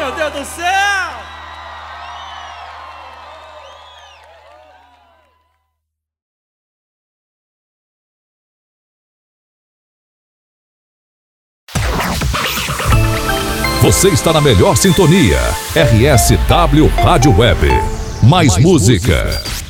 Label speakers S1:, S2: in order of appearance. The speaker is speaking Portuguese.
S1: meu Deus do céu!
S2: Você está na melhor sintonia. RSW Rádio Web. Mais música.